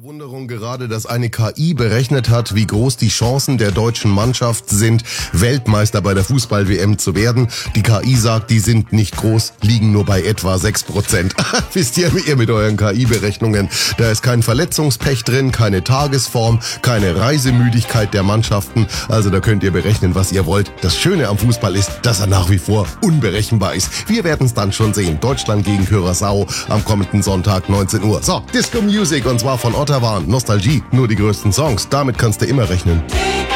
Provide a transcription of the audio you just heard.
Verwunderung gerade, dass eine KI berechnet hat, wie groß die Chancen der deutschen Mannschaft sind, Weltmeister bei der Fußball-WM zu werden. Die KI sagt, die sind nicht groß, liegen nur bei etwa 6%. Wisst ihr mit euren KI-Berechnungen? Da ist kein Verletzungspech drin, keine Tagesform, keine Reisemüdigkeit der Mannschaften. Also da könnt ihr berechnen, was ihr wollt. Das Schöne am Fußball ist, dass er nach wie vor unberechenbar ist. Wir werden es dann schon sehen. Deutschland gegen Curaçao am kommenden Sonntag 19 Uhr. So, Disco Music und zwar von Ottawa. Nostalgie, nur die größten Songs. Damit kannst du immer rechnen.